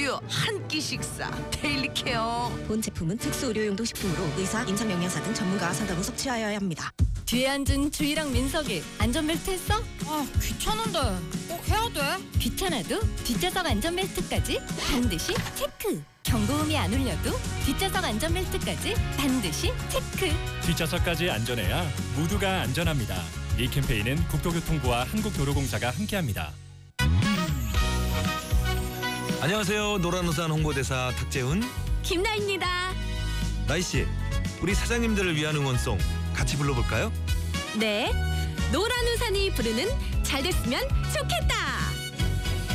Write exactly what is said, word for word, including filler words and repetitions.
무려 한 끼 식사 데일리 케어. 본 제품은 특수 의료용도 식품으로 의사, 임상영양사 등 전문가와 상담 후 섭취하여야 합니다. 뒤에 앉은 주희랑 민석이 안전벨트 했어? 아, 귀찮은데 꼭 해야 돼? 귀찮아도 뒷좌석 안전벨트까지 반드시 체크. 경고음이 안 울려도 뒷좌석 안전벨트까지 반드시 체크. 뒷좌석까지 안전해야 모두가 안전합니다. 이 캠페인은 국토교통부와 한국도로공사가 함께합니다. 안녕하세요. 노란우산 홍보대사 탁재훈, 김나입니다. 나이씨, 우리 사장님들을 위한 응원송 같이 불러볼까요? 네, 노란 우산이 부르는 잘 됐으면 좋겠다.